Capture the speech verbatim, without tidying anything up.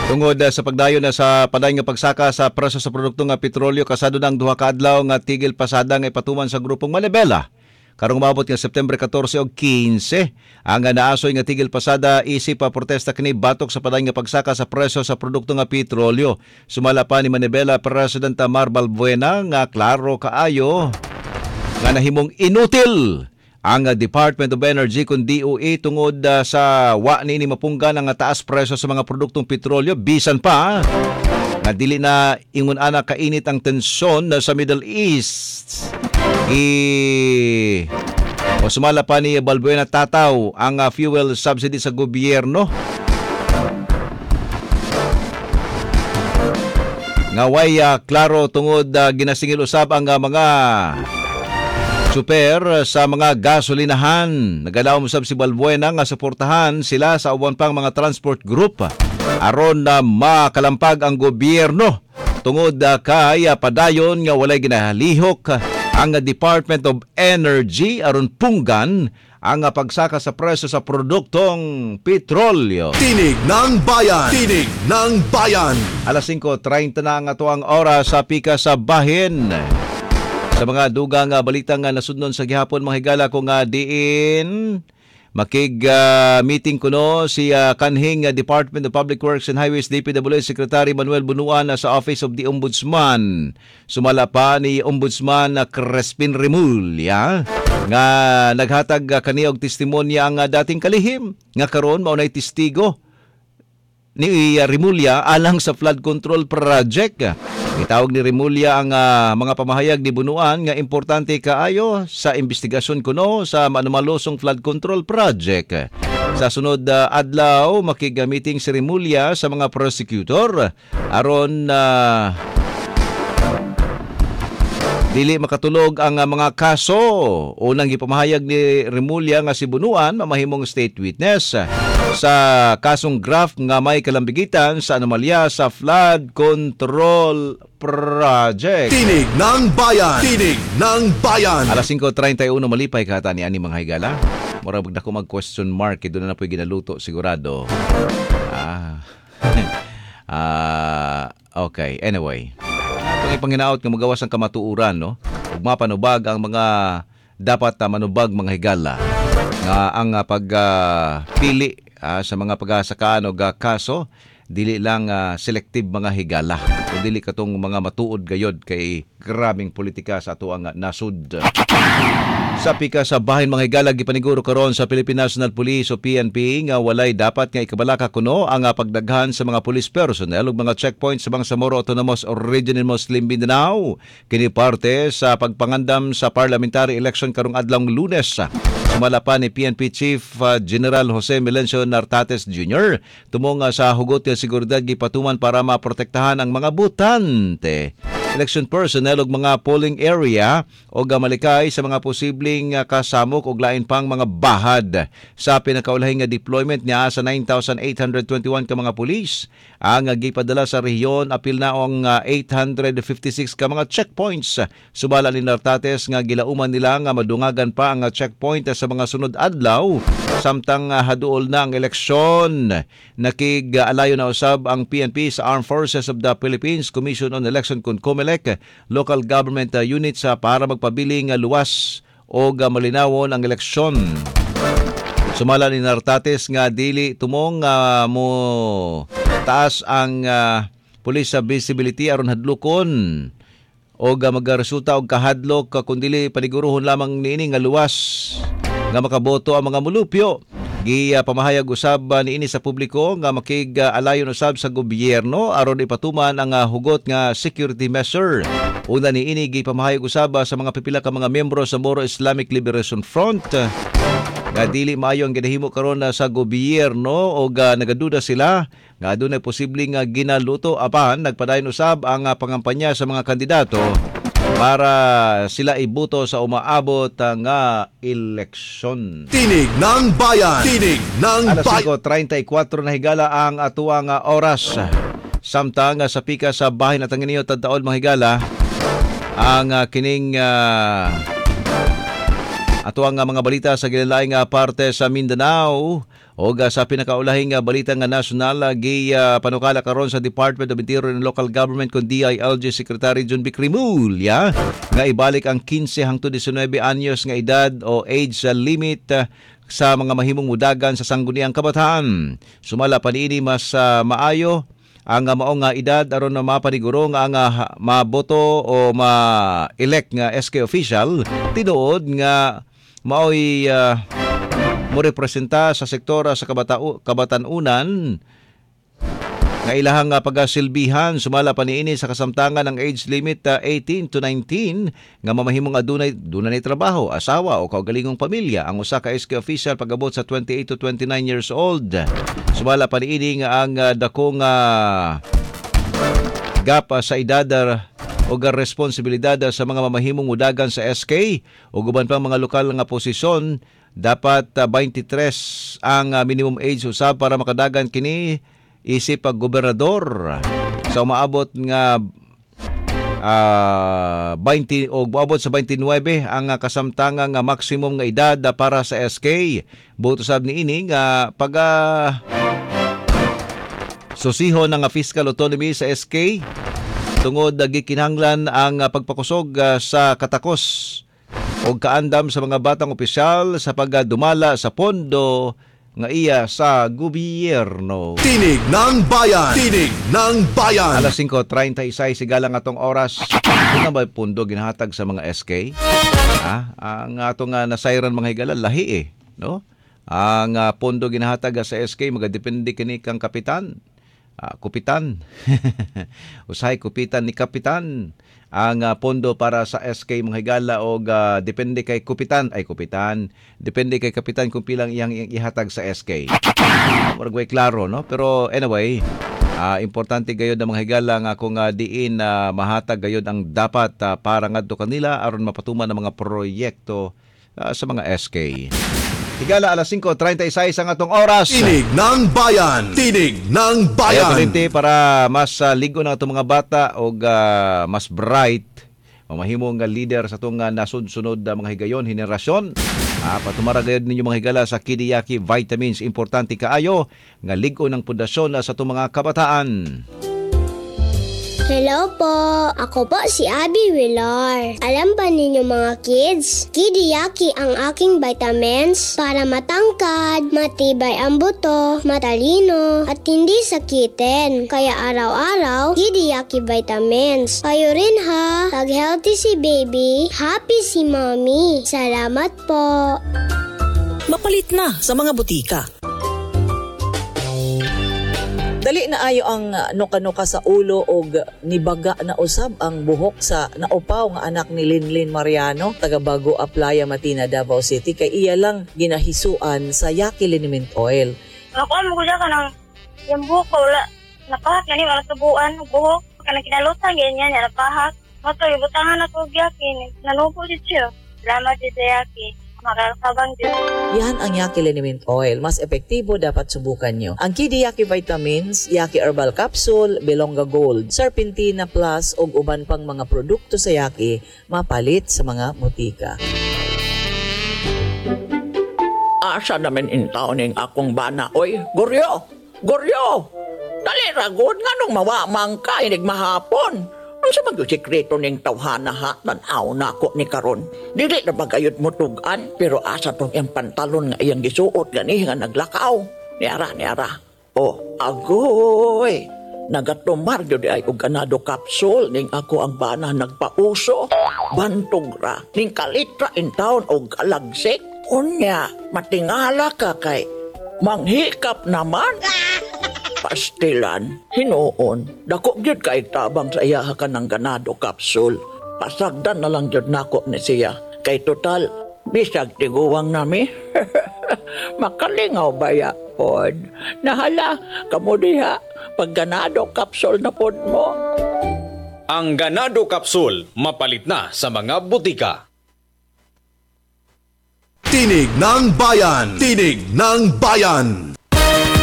Tungod uh, sa pagdayon na sa paday nga pagsaka sa presyo sa produkto nga petrolyo, kasado ng duha ka adlaw nga tigil pasada nga ipatuman sa grupong Manibela. Karong umabot nga September fourteen o fifteen, ang naasoy nga tigil pasada isip pa protesta kini batok sa paday nga pagsaka sa presyo sa produkto nga petrolyo. Sumala pa ni Manibela President Mar Balbuena nga klaro kaayo nga nahimong inutil ang Department of Energy kung D O E tungod uh, sa wa ni mapunggan ang taas presyo sa mga produktong petrolyo. Bisan pa nga dili na ingon ana kainit ang tensyon sa Middle East. I o sumala pa ni Balbuena tataw ang uh, fuel subsidy sa gobyerno. Nga way uh, klaro tungod uh, ginasingil usab ang uh, mga super sa mga gasolinahan. Nagalaw mo sab si Balbuena nga suportahan sila sa uban pang mga transport group aron na makalampag ang gobyerno tungod kay padayon nga walay ginahalihok ang Department of Energy aron punggan ang pagsaka sa presyo sa produktong petrolyo. Tinig ng Bayan! Tinig ng Bayan! Alas five thirty na ang atuang oras sa pika sa bahin. Sa mga dugang uh, balita nga nasudnon sa gihapon mga higala ko nga diin makig uh, meeting kuno si uh, kanhing uh, Department of Public Works and Highways D P W S Secretary Manuel Bunuan uh, sa Office of the Ombudsman. Sumala pa ni Ombudsman uh, Crespin Remulla nga naghatag uh, kaniya og testimonya ang uh, dating kalihim nga karon mao nay testigo ni uh, Remulla alang sa flood control project. Itawag ni Remulla ang uh, mga pamahayag ni Bunuan nga importante kaayo sa investigasyon kuno sa manumalosong flood control project. Sa sunod uh, adlaw makigamiting si Remulla sa mga prosecutor aron uh, dili makatulog ang uh, mga kaso. Unang gipamahayag ni Remulla nga si Bunuan mamahimong state witness sa kasong graft nga may kalambigitan sa anomalya sa flood control project. Tinig ng Bayan! Tinig ng Bayan! Alas five thirty-one malipay kata ni ani mga higala. Murag na ko mag question mark doon na po ginaluto sigurado. Ah. ah okay, anyway. Pag ipanginaot nga magawas ang kamatuuran, no? Ug mapanubag ang mga dapat uh, manubag mga higala nga ang uh, pagpili uh, Uh, sa mga pag-asakaan o uh, kaso, dili lang uh, selective mga higala. O dili katong mga matuod gayod kay grabing politika sa ato ang uh, nasud. Sa pika sa bahin mga higala, gipaniguro karon sa Philippine National Police o P N P nga walay dapat nga ikabalaka kuno ang uh, pagdaghan sa mga police personnel ug mga checkpoints sa Bangsamoro Autonomous Regional Muslim Mindanao. Kini parte sa pagpangandam sa parliamentary election karong adlawng Lunes. Sumala pa ni P N P Chief uh, General Jose Melencio Nartates Junior tumong uh, sa hugot nga seguridad gipatuman para maprotektahan ang mga butante, election personnel ug mga polling area o gamalikay sa mga posibleng uh, kasamok ug lain pang mga bahad sa pinakaulahing nga deployment niya sa nine thousand eight hundred twenty-one ka mga pulis ang uh, gipadala sa rehiyon apil na ang uh, eight hundred fifty-six ka mga checkpoints. Sumala ni Nartates nga gilauman nila nga madungagan pa ang uh, checkpoint uh, sa mga sunod adlaw samtang uh, haduol na ang eleksyon. Nakig-alayo na usab ang P N P sa Armed Forces of the Philippines Commission on Election kun COMELEC local government uh, units uh, para magpabiling uh, luwas o uh, malinawon ang eleksyon. Sumala ni Nartates nga dili tumong uh, mo taas ang uh, police visibility aron hadlokon o uh, magresulta og kahadlok uh, kundili paniguruhon lamang niini nga luwas nga makaboto ang mga mulupyo. Gi uh, pamahayag usab uh, niini sa publiko nga makig-alayon uh, usab sa gobyerno aron ipatuman ang uh, hugot nga security measure. Una niini gi pamahayag usab uh, sa mga pipila ka mga miyembro sa Moro Islamic Liberation Front uh, nga dili maayo ang ginahimo karon uh, sa gobyerno o uh, nagaduda sila nga adunay posibleng uh, ginaluto apan nagpadayon usab ang uh, pangampanya sa mga kandidato para sila ibuto sa umaabot nga eleksyon. Tinig ng Bayan! Tinig ng Bayan! Alas five thirty-four na higala ang atuang oras. Samtang sa pika sa bahin at ang inyo tadaon mga higala ang uh, kining uh, atuang uh, mga balita sa gilalaing uh, parte sa Mindanao O uh, sa pinakaulahing uh, balita nga nasyonal, uh, gi uh, panukala karon sa Department of Interior and Local Government kung D I L G Secretary John Vic Rimulya nga ibalik ang fifteen hangtod nineteen anyos nga edad o age uh, limit uh, sa mga mahimong mudagan sa sangguniang kabataan. Sumala pa niini mas uh, maayo ang uh, maong nga edad aron na mapaniguro nga ang uh, maboto o ma-elect nga S K official tinuod nga maoy uh, mo representa sa sektora sa kabata- kabatanunan nga ilahang uh, pagasilbihan. Sumala pa niini sa kasamtangan ng age limit uh, eighteen to nineteen nga mamahimong adunay dunay trabaho, asawa o kaugalingong pamilya ang usa ka S K official pagabot sa twenty-eight to twenty-nine years old. Sumala pa niini nga ang uh, dakong uh, gap uh, sa edad uh, o ga responsibilidad uh, sa mga mamahimong mudagan sa S K o guban pang mga lokal nga posisyon. Dapat uh, twenty-three ang uh, minimum age usab para makadagan kini isip pag gobernador. Sa umaabot nga uh, twenty o uabot sa twenty-nine ang uh, kasamtangang uh, maximum nga edad uh, para sa S K. Buot usab niini nga pag uh, susiho ng uh, fiscal autonomy sa S K tungod uh, gikinahanglan ang uh, pagpakusog uh, sa katakos o kaandam sa mga batang opisyal sa pagdumala sa pondo nga iya sa gobyerno. Tinig ng Bayan. Tinig ng Bayan. Alas five thirty-one sigalang atong oras. Ito ba pondo ginahatag sa mga S K? Ha? Ang atong uh, nasayran mga higala lahi eh, no? Ang uh, pondo ginahatag sa S K magadepende kini kang kapitan. Uh, kupitan. Usahay kupitan ni kapitan ang uh, pondo para sa S K mga higala o uh, depende kay kupitan ay kupitan depende kay kapitan kung pilang iyang ihatag sa S K. Murag way klaro, no? Pero anyway, uh, importante gayud ang mga higala nga kung uh, diin uh, mahatag gayud ang dapat uh, para ngadto kanila aron mapatuman ang mga proyekto uh, sa mga S K. Higala alas five thirty-one ang atong oras. Tinig ng Bayan. Tinig ng Bayan. Bayan. Kaya para mas uh, ligo na itong mga bata o uh, mas bright, mamahimong uh, leader sa itong uh, nasunod-sunod uh, mga higayon, henerasyon. Uh, patumara gayod ninyo mga higala sa Kidiyaki Vitamins. Importante kaayo nga ligo ng pundasyon uh, sa itong mga kabataan. Hello po! Ako po si Abby Villar. Alam ba ninyo mga kids? Kidiyaki ang aking vitamins para matangkad, matibay ang buto, matalino, at hindi sakitin. Kaya araw-araw, Kidiyaki vitamins. Kayo rin ha! Pag healthy si baby, happy si mommy. Salamat po! Mapalit na sa mga butika. Dali na ayo ang uh, nuka-nuka sa ulo og nibaga na usab ang buhok sa naupaw nga anak ni Linlin Mariano, taga Bago Aplaya, Matina, Davao City, kay iya lang ginahisuan sa Yaki Liniment Oil. Ako mo ko ka ng yung buhok ko, wala napahak yan yung tubuan ng buhok, kanang kinalutan ganyan yan napahak. Mato yung butangan ako Yaki, nanupo din siya. Salamat din sa Yaki. Makakabang din. Yan ang Yaki Liniment Oil. Mas epektibo, dapat subukan nyo. Ang Kidi Yaki Vitamins, Yaki Herbal Capsule, Belonga Gold, Serpentina Plus, o uban pang mga produkto sa Yaki, mapalit sa mga butika. Asa namin intawning akong bana, oy, Goryo! Goryo! Dali ragod nga nung mawamang ka, inig mahapon. Ang sa mag-sikreto ning tawhana ha, tanaw na ako ni karon. Dili na bagayod mo tugan, pero asa tong yung pantalon nga iyang gisuot gani nga naglakaw. Niara, niara. O, agoy! Nagatumar yun ay og ganado capsule ning ako ang bana nagpauso. Bantog ra, ning kalitra in town og alagsik. Unya, matingala ka kay manghikap naman. Pastilan, hinuon, dako gyud kay tabang sa iya ka ng ganado capsule. Pasagdan na lang gyud nako ni siya. Kay total, bisag tiguwang nami. Makalingaw ba ya, pod? Nahala, kamo diha, pag ganado capsule na pod mo. Ang ganado capsule, mapalit na sa mga butika. Tinig ng Bayan. Tinig ng Bayan.